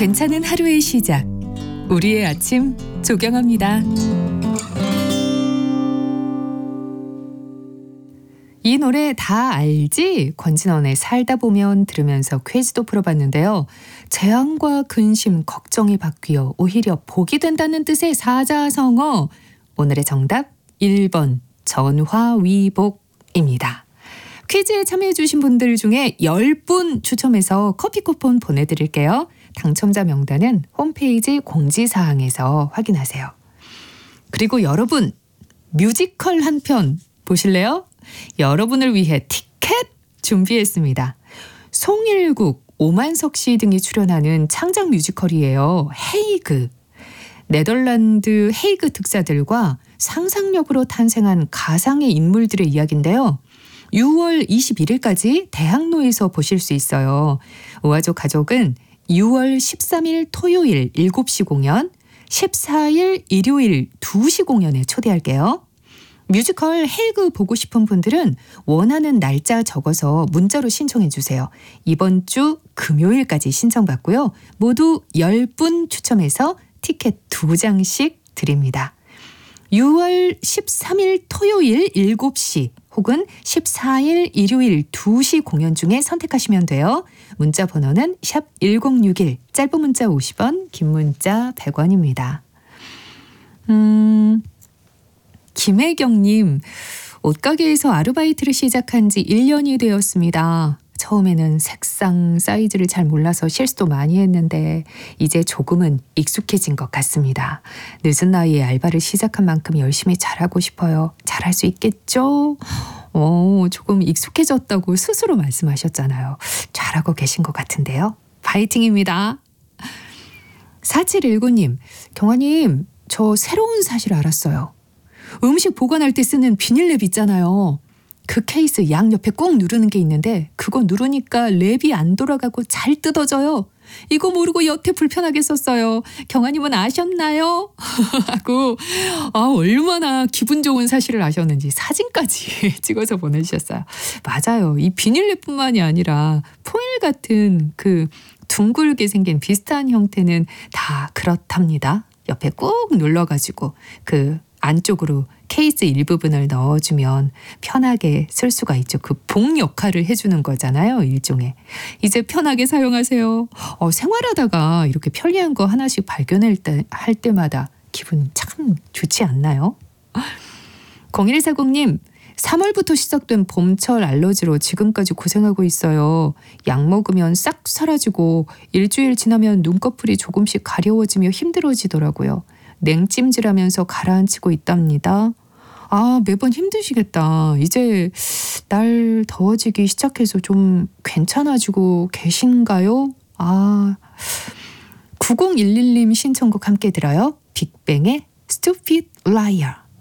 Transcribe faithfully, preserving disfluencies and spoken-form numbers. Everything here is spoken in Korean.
괜찮은 하루의 시작. 우리의 아침 조경합니다. 이 노래 다 알지? 권진원의 살다 보면 들으면서 퀴즈도 풀어봤는데요. 재앙과 근심, 걱정이 바뀌어 오히려 복이 된다는 뜻의 사자성어. 오늘의 정답 일 번 전화위복입니다. 퀴즈에 참여해주신 분들 중에 십 분 추첨해서 커피 쿠폰 보내드릴게요. 당첨자 명단은 홈페이지 공지사항에서 확인하세요. 그리고 여러분, 뮤지컬 한 편 보실래요? 여러분을 위해 티켓 준비했습니다. 송일국, 오만석 씨 등이 출연하는 창작 뮤지컬이에요. 헤이그. 네덜란드 헤이그 특사들과 상상력으로 탄생한 가상의 인물들의 이야기인데요. 유월 이십일일까지 대학로에서 보실 수 있어요. 오아조 가족은 유월 십삼일 토요일 일곱 시 공연, 십사일 일요일 두 시 공연에 초대할게요. 뮤지컬 헤이그 보고 싶은 분들은 원하는 날짜 적어서 문자로 신청해 주세요. 이번 주 금요일까지 신청받고요. 모두 십 분 추첨해서 티켓 두 장씩 드립니다. 유월 십삼일 토요일 일곱 시 혹은 십사일 일요일 두 시 공연 중에 선택하시면 돼요. 문자 번호는 샵 일공육일, 짧은 문자 오십 원, 긴 문자 백 원입니다. 음, 김혜경님, 옷가게에서 아르바이트를 시작한 지 일 년이 되었습니다. 처음에는 색상, 사이즈를 잘 몰라서 실수도 많이 했는데 이제 조금은 익숙해진 것 같습니다. 늦은 나이에 알바를 시작한 만큼 열심히 잘하고 싶어요. 잘할 수 있겠죠? 오, 조금 익숙해졌다고 스스로 말씀하셨잖아요. 잘하고 계신 것 같은데요. 파이팅입니다. 사칠일구님, 경아님, 저 새로운 사실 알았어요. 음식 보관할 때 쓰는 비닐랩 있잖아요. 그 케이스 양 옆에 꼭 누르는 게 있는데 그거 누르니까 랩이 안 돌아가고 잘 뜯어져요. 이거 모르고 여태 불편하게 썼어요. 경아님은 아셨나요? 하고 아, 얼마나 기분 좋은 사실을 아셨는지 사진까지 찍어서 보내주셨어요. 맞아요. 이 비닐랩뿐만이 아니라 포일 같은 그 둥글게 생긴 비슷한 형태는 다 그렇답니다. 옆에 꾹 눌러가지고 그 안쪽으로 케이스 일부분을 넣어주면 편하게 쓸 수가 있죠. 그 봉 역할을 해주는 거잖아요. 일종의. 이제 편하게 사용하세요. 어, 생활하다가 이렇게 편리한 거 하나씩 발견할 때, 할 때마다 기분 참 좋지 않나요? 공일사공님, 삼월부터 시작된 봄철 알러지로 지금까지 고생하고 있어요. 약 먹으면 싹 사라지고 일주일 지나면 눈꺼풀이 조금씩 가려워지며 힘들어지더라고요. 냉찜질하면서 가라앉히고 있답니다. 아, 매번 힘드시겠다. 이제 날 더워지기 시작해서 좀 괜찮아지고 계신가요? 아, 구공일일님 신청곡 함께 들어요. 빅뱅의 Stupid Liar.